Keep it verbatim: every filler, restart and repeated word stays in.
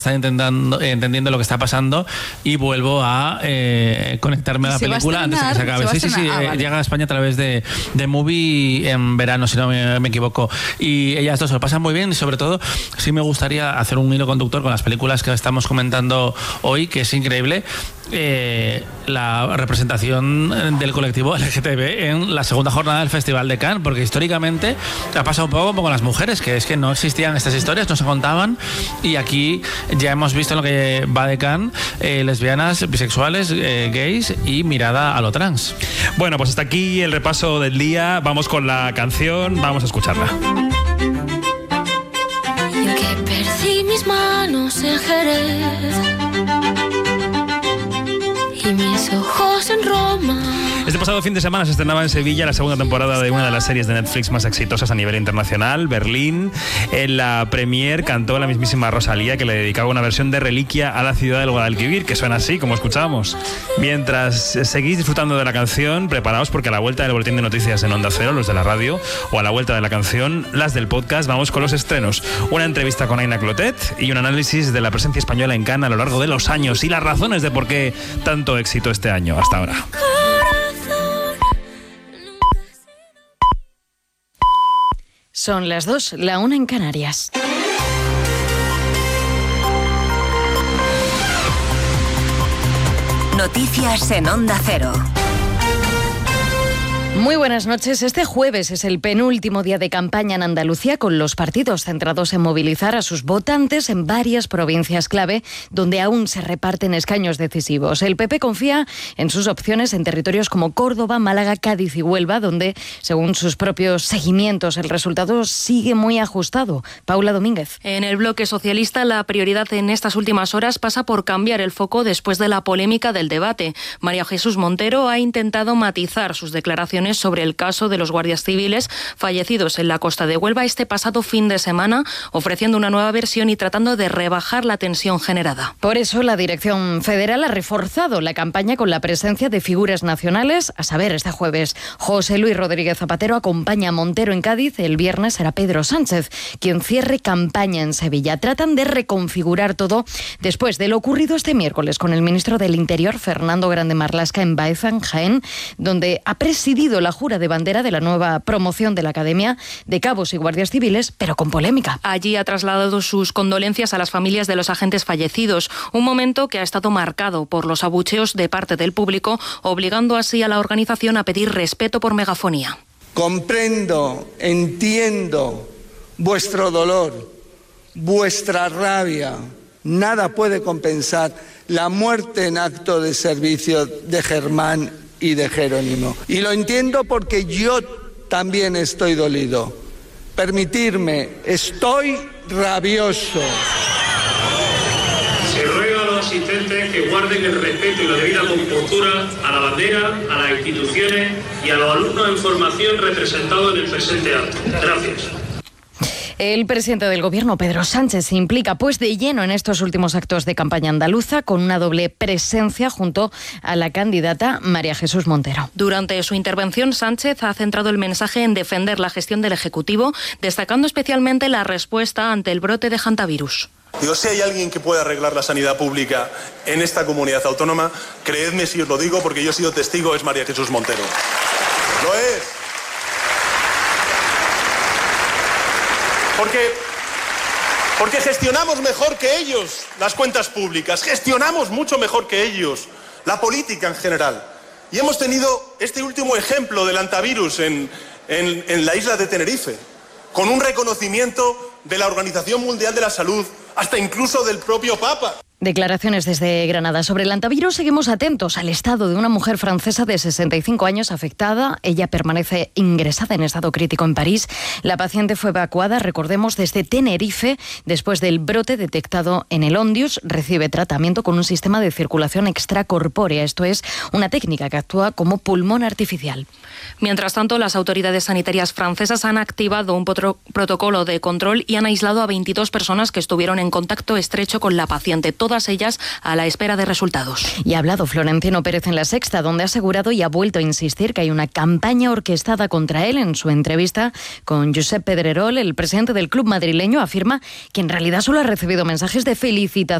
Está intentando, eh, entendiendo lo que está pasando y vuelvo a eh, conectarme a la película antes de que se acabe. Se sí, sí, sí, ah, vale. Llega a España a través de, de Movie en verano, si no me, me equivoco. Y ellas dos se lo pasan muy bien y sobre todo sí me gustaría hacer un hilo conductor con las películas que estamos comentando hoy, que es increíble. Eh, la representación del colectivo L G T B en la segunda jornada del Festival de Cannes, porque históricamente ha pasado un poco como con las mujeres, que es que no existían estas historias, no se contaban, y aquí ya hemos visto en lo que va de Cannes eh, lesbianas, bisexuales, eh, gays y mirada a lo trans. Bueno, pues hasta aquí el repaso del día. Vamos con la canción, vamos a escucharla. Yo que perdí mis manos en Jerez y mis ojos en Roma. Este pasado fin de semana se estrenaba en Sevilla la segunda temporada de una de las series de Netflix más exitosas a nivel internacional, Berlín. En la premier cantó la mismísima Rosalía, que le dedicaba una versión de Reliquia a la ciudad del Guadalquivir, que suena así, como escuchábamos. Mientras seguís disfrutando de la canción, preparaos porque a la vuelta del boletín de noticias en Onda Cero, los de la radio, o a la vuelta de la canción, las del podcast, vamos con los estrenos. Una entrevista con Aina Clotet y un análisis de la presencia española en Cannes a lo largo de los años y las razones de por qué tanto éxito este año hasta ahora. Son las dos, la una en Canarias. Noticias en Onda Cero. Muy buenas noches. Este jueves es el penúltimo día de campaña en Andalucía, con los partidos centrados en movilizar a sus votantes en varias provincias clave donde aún se reparten escaños decisivos. El P P confía en sus opciones en territorios como Córdoba, Málaga, Cádiz y Huelva, donde, según sus propios seguimientos, el resultado sigue muy ajustado. Paula Domínguez. En el bloque socialista, la prioridad en estas últimas horas pasa por cambiar el foco después de la polémica del debate. María Jesús Montero ha intentado matizar sus declaraciones sobre el caso de los guardias civiles fallecidos en la costa de Huelva este pasado fin de semana, ofreciendo una nueva versión y tratando de rebajar la tensión generada. Por eso, la Dirección Federal ha reforzado la campaña con la presencia de figuras nacionales. A saber, este jueves, José Luis Rodríguez Zapatero acompaña a Montero en Cádiz. El viernes será Pedro Sánchez quien cierre campaña en Sevilla. Tratan de reconfigurar todo después de lo ocurrido este miércoles con el ministro del Interior, Fernando Grande Marlaska, en Baeza, en Jaén, donde ha presidido la jura de bandera de la nueva promoción de la Academia de Cabos y Guardias Civiles, pero con polémica. Allí ha trasladado sus condolencias a las familias de los agentes fallecidos, un momento que ha estado marcado por los abucheos de parte del público, obligando así a la organización a pedir respeto por megafonía. Comprendo, entiendo vuestro dolor, vuestra rabia. Nada puede compensar la muerte en acto de servicio de Germán y de Jerónimo. Y lo entiendo porque yo también estoy dolido. Permitidme, estoy rabioso. Se ruega a los asistentes que guarden el respeto y la debida compostura a la bandera, a las instituciones y a los alumnos en formación representados en el presente acto. Gracias. El presidente del Gobierno, Pedro Sánchez, se implica pues de lleno en estos últimos actos de campaña andaluza, con una doble presencia junto a la candidata María Jesús Montero. Durante su intervención, Sánchez ha centrado el mensaje en defender la gestión del Ejecutivo, destacando especialmente la respuesta ante el brote de hantavirus. Digo, si hay alguien que pueda arreglar la sanidad pública en esta comunidad autónoma, creedme si os lo digo porque yo he sido testigo, es María Jesús Montero. Lo es. Porque, porque gestionamos mejor que ellos las cuentas públicas, gestionamos mucho mejor que ellos la política en general. Y hemos tenido este último ejemplo del hantavirus en, en, en la isla de Tenerife, con un reconocimiento de la Organización Mundial de la Salud, hasta incluso del propio Papa. Declaraciones desde Granada. Sobre el hantavirus seguimos atentos al estado de una mujer francesa de sesenta y cinco años afectada. Ella permanece ingresada en estado crítico en París. La paciente fue evacuada, recordemos, desde Tenerife después del brote detectado en el Ondius. Recibe tratamiento con un sistema de circulación extracorpórea. Esto es una técnica que actúa como pulmón artificial. Mientras tanto, las autoridades sanitarias francesas han activado un protocolo de control y han aislado a veintidós personas que estuvieron en contacto estrecho con la paciente. Todas todas ellas a la espera de resultados. Y ha hablado Florentino Pérez en La Sexta, donde ha asegurado y ha vuelto a insistir que hay una campaña orquestada contra él. En su entrevista con Josep Pedrerol, el presidente del club madrileño afirma que en realidad solo ha recibido mensajes de felicitación